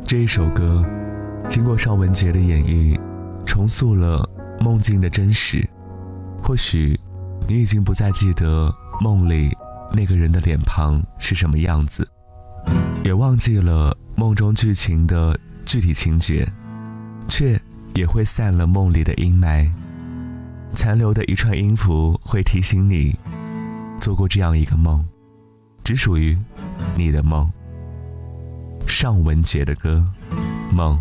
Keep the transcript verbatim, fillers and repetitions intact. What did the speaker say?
这一首歌经过尚雯婕的演绎，重塑了梦境的真实。或许你已经不再记得梦里那个人的脸庞是什么样子，也忘记了梦中剧情的具体情节，却也会散了梦里的阴霾。残留的一串音符会提醒你做过这样一个梦，只属于你的梦。尚雯婕的歌《梦》。